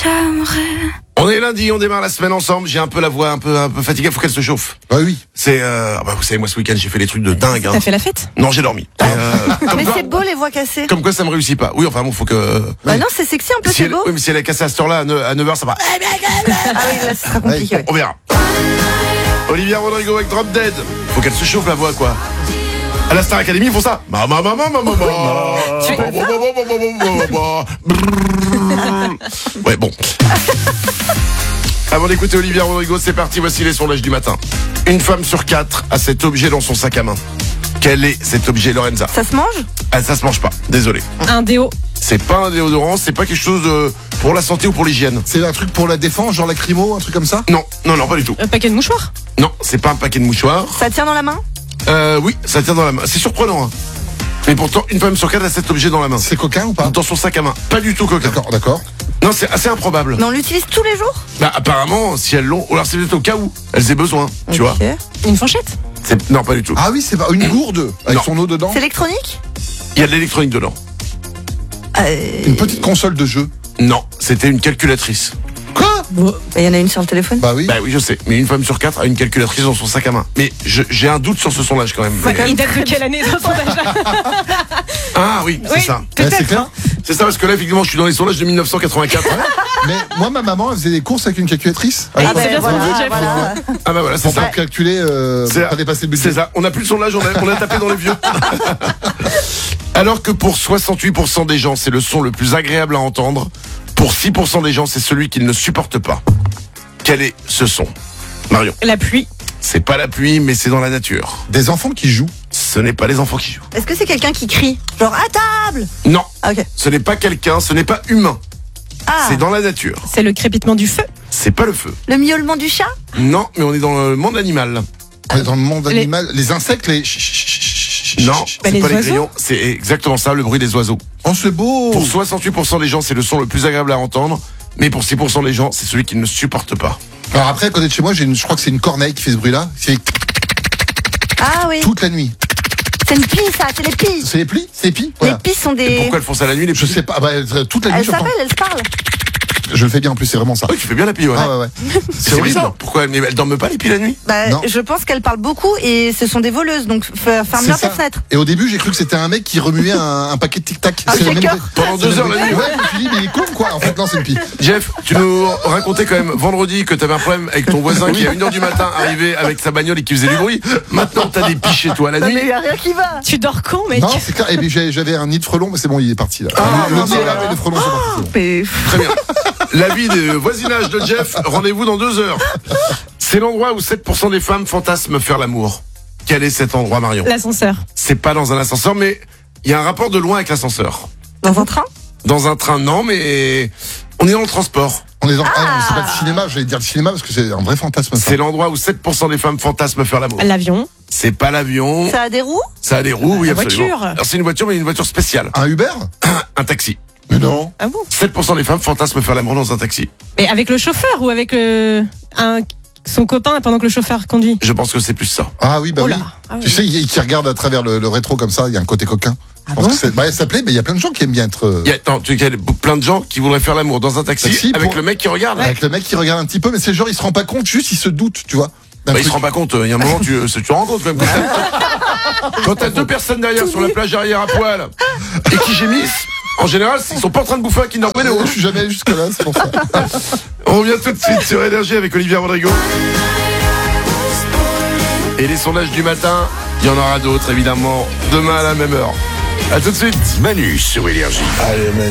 j'aimerais. On est lundi, on démarre la semaine ensemble. J'ai un peu la voix un peu fatiguée, faut qu'elle se chauffe. Bah oui. C'est vous savez, moi ce week-end j'ai fait des trucs de dingue. T'as fait la fête? Non, j'ai dormi. Mais c'est beau les voix cassées. Comme quoi ça me réussit pas. Oui, enfin bon, faut que. Bah non, c'est sexy un peu, Si c'est elle, beau. oui, mais si elle est cassée à cette heure-là, à 9h, ça va. Ah oui, là ce sera compliqué. Bon, on verra. Olivia Rodrigo avec Drop Dead. Faut qu'elle se chauffe la voix, quoi. À la Star Academy, ils font ça. Ouais, bon. Avant d'écouter Olivia Rodrigo, c'est parti, voici les sondages du matin. Une femme sur 4 a cet objet dans son sac à main. Quel est cet objet, Lorenza? Ça se mange? Ah, ça se mange pas, désolé. Un déo. C'est pas un déodorant, c'est pas quelque chose pour la santé ou pour l'hygiène. C'est un truc pour la défense, genre lacrymo, un truc comme ça? Non, pas du tout. Un paquet de mouchoirs. Non, c'est pas un paquet de mouchoirs. Ça tient dans la main? Oui, ça tient dans la main. C'est surprenant, hein. Mais pourtant, une femme sur 4 a cet objet dans la main. C'est coquin ou pas? Dans son sac à main. Pas du tout coquin. D'accord. Non, c'est assez improbable. Mais on l'utilise tous les jours? Bah, apparemment, si elles l'ont, ou alors c'est peut-être au cas où elles aient besoin, tu vois. Une fourchette. Non, pas du tout. Ah oui, c'est pas une gourde avec Non. son eau dedans? C'est électronique? Il y a de l'électronique dedans. Une petite console de jeu. Non, c'était une calculatrice. Quoi? Il y en a une sur le téléphone? Bah oui. Bah oui, je sais. Mais une femme sur 4 a une calculatrice dans son sac à main. Mais j'ai un doute sur ce sondage quand même. Il date de quelle année ce sondage-là? Ah oui, c'est ça. Peut-être. c'est clair. hein. C'est ça parce que là, effectivement, je suis dans les sondages de 1984. Mais moi, ma maman, elle faisait des courses avec une calculatrice. Ah, ben c'est bien voilà, ce qu'on dit, Jeff. voilà. Ah bah voilà, c'est Pour ça. pas calculer, C'est pour pas dépasser le budget. C'est ça. On n'a plus le sondage, on a tapé dans les vieux. Alors que pour 68% des gens, c'est le son le plus agréable à entendre, pour 6% des gens, c'est celui qu'ils ne supportent pas. Quel est ce son, Marion? La pluie. C'est pas la pluie, mais c'est dans la nature. Des enfants qui jouent. Ce n'est pas les enfants qui jouent. Est-ce que c'est quelqu'un qui crie? Genre à table? Non, Ah, ok. ce n'est pas quelqu'un, ce n'est pas humain. Ah, C'est dans la nature. C'est le crépitement du feu. C'est pas le feu. le miaulement du chat? Non, mais on est dans le monde animal. On est dans le monde Les- animal. Les insectes, les... Non, Bah, c'est les pas les oiseaux. grillons. C'est exactement ça, le bruit des oiseaux. Oh, c'est beau. Pour 68% des gens, c'est le son le plus agréable à entendre. Mais pour 6% des gens, c'est celui qu'ils ne supportent pas. Alors après, à côté de chez moi, je crois que c'est une corneille qui fait ce bruit-là. C'est Ah oui. toute la nuit. C'est une pie, ça, c'est les pies. C'est les plis? C'est les plis? Les Voilà. pies sont Et des. pourquoi elles font ça la nuit, les Je petits? sais pas, bah, toute la nuit, Elles je pense. s'appellent, elles se parlent. Je le fais bien en plus, c'est vraiment ça. Oui, tu fais bien la pie, ouais. Ah ouais. C'est horrible. bizarre. Pourquoi mais elles dorment pas les pies la nuit? Bah, Non. je pense qu'elles parlent beaucoup et ce sont des voleuses, donc ferme C'est bien ça. tes fenêtres. Et au début, j'ai cru que c'était un mec qui remuait un paquet de tic-tac. Un C'est le shaker. même- Pendant 2 heures la nuit. Ouais, je me suis dit, mais il est con quoi. En fait, non, c'est une pie. Jeff, tu nous racontais quand même vendredi que t'avais un problème avec ton voisin qui à 1h du matin arrivait avec sa bagnole et qui faisait du bruit. Maintenant t'as des pies chez toi la Non, nuit. mais il y a rien qui va. Tu dors quand, mec? Non, c'est clair. Et puis j'avais un nid de frelons, mais c'est bon, il est parti là. Le mince, nid est là, alors. mais les frelons sont partis. c'est bon. Mais Très bien. L'avis de voisinage de Jeff, rendez-vous dans 2 heures. C'est l'endroit où 7% des femmes fantasment faire l'amour. Quel est cet endroit, Marion? L'ascenseur. C'est pas dans un ascenseur, mais il y a un rapport de loin avec l'ascenseur. dans un train? Dans un train, non, mais on est dans le transport. On est dans. Ah, non, c'est pas le cinéma. J'allais dire le cinéma parce que c'est un vrai fantasme. Ça. C'est l'endroit où 7% des femmes fantasment faire l'amour. L'avion. C'est pas l'avion. Ça a des roues? Ça a des roues, oui, La absolument. voiture. Alors c'est une voiture, mais une voiture spéciale. Un Uber? Un taxi. Mais non. Ah bon? 7% des femmes fantasment faire l'amour dans un taxi. Mais avec le chauffeur ou avec son copain pendant que le chauffeur conduit? Je pense que c'est plus ça. Ah oui, bah Oh là. oui. Ah oui. Tu sais, qui regarde à travers le rétro comme ça, il y a un côté coquin. Ah Je pense bon? que c'est. Bah, ça plaît, mais il y a plein de gens qui aiment bien être. Il y a plein de gens qui voudraient faire l'amour dans un taxi, Taxi avec pour- le mec qui regarde. Avec le mec qui regarde un petit peu, mais c'est genre, il se rend pas compte, juste il se doute, tu vois. d'un Bah, il se truc. rend pas compte, il y a un moment, tu te rends compte quand même. Quand t'as 2 personnes derrière sur la plage arrière à poil et qui gémissent, en général, ils sont pas en train de bouffer un Kinder Bueno. Je suis jamais allé jusque là, c'est pour ça. On revient tout de suite sur Énergie avec Olivia Rodrigo. Et les sondages du matin, il y en aura d'autres évidemment demain à la même heure. A tout de suite. Manu sur Énergie. Allez,